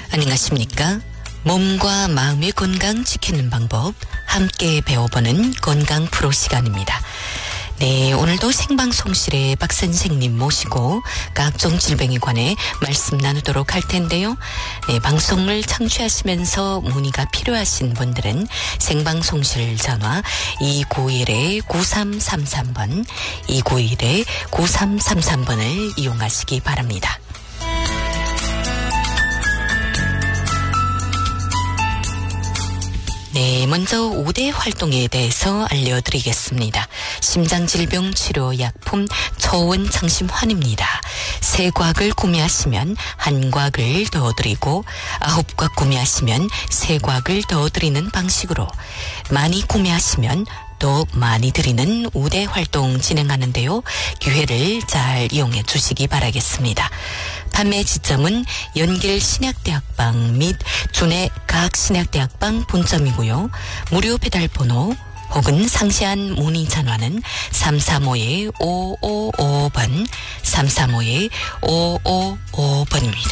안녕하십니까? 몸과 마음의 건강 지키는 방법 함께 배워보는 건강 프로 시간입니다. 네, 오늘도 생방송실에 박 선생님 모시고 각종 질병에 관해 말씀 나누도록 할 텐데요. 네, 방송을 청취하시면서 문의가 필요하신 분들은 생방송실 전화 291-9333번, 291-9333번을 이용하시기 바랍니다. 네, 먼저 5대 활동에 대해서 알려드리겠습니다. 심장질병 치료약품 초원청심환입니다. 3곽을 구매하시면 1곽을 더 드리고 9곽 구매하시면 3곽을 더 드리는 방식으로 많이 구매하시면 또 많이 드리는 5대 활동 진행하는데요. 기회를 잘 이용해 주시기 바라겠습니다. 판매 지점은 연길신약대학방 및 준해 각신약대학방 본점이고요. 무료 배달번호 혹은 상세한 문의 전화는 335-5555번, 335-5555번입니다.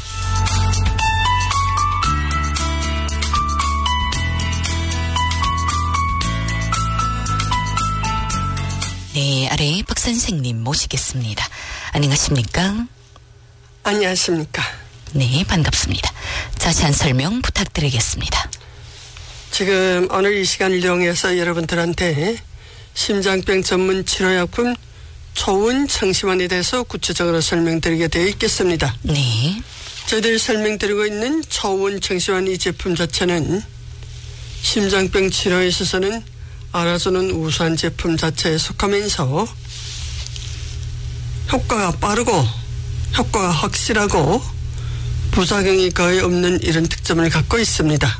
네, 아래 박 선생님 모시겠습니다. 안녕하십니까? 안녕하십니까? 네, 반갑습니다. 자세한 설명 부탁드리겠습니다. 지금 오늘 이 시간을 이용해서 여러분들한테 심장병 전문 치료약품 초원청심환에 대해서 구체적으로 설명드리게 되어 있겠습니다. 네. 저희들이 설명드리고 있는 초원청심환 이 제품 자체는 심장병 치료에 있어서는 알아주는 우수한 제품 자체에 속하면서 효과가 빠르고 효과가 확실하고 부작용이 거의 없는 이런 특점을 갖고 있습니다.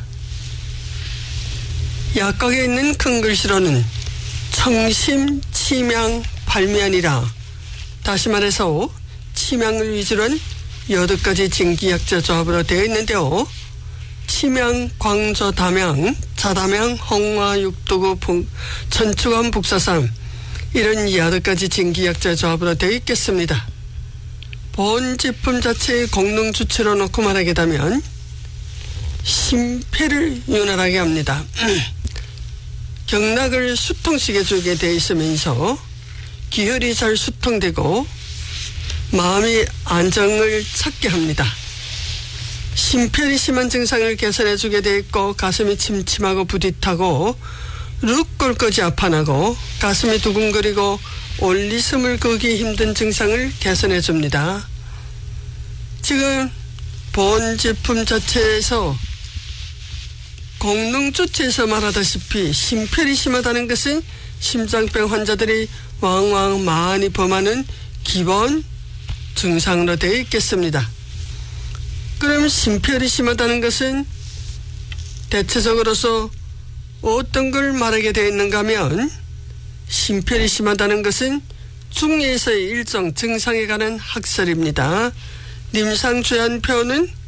약각에 있는 큰 글씨로는 청심, 치명, 발미아니라, 다시 말해서 치명을 위주로 한 8가지 진기약재 조합으로 되어 있는데요. 치명, 광조, 담양, 자담양, 홍화, 육두구, 천추감, 북사삼, 이런 8가지 진기약재 조합으로 되어 있겠습니다. 본 제품 자체의功能 주체로 놓고 말하게 되면 심폐를 윤활하게 합니다. 경락을 수통시켜 주게 되어 있으면서 기혈이 잘 수통되고 마음이 안정을 찾게 합니다. 심폐이 심한 증상을 개선해 주게 되어 있고, 가슴이 침침하고 부딪하고 룩 꼴거지 아파나고 가슴이 두근거리고 올리숨을 거기 힘든 증상을 개선해 줍니다. 지금 본 제품 자체에서功能 주체에서 말하다시피 심폐이 심하다는 것은 심장병 환자들이 왕왕 많이 범하는 기본 증상으로 되어 있겠습니다. 그럼 심폐이 심하다는 것은 대체적으로서 어떤 걸 말하게 되어 있는가 하면, 심폐이 심하다는 것은 중에서의 일정 증상에 관한 학설입니다. 임상주의한 표현은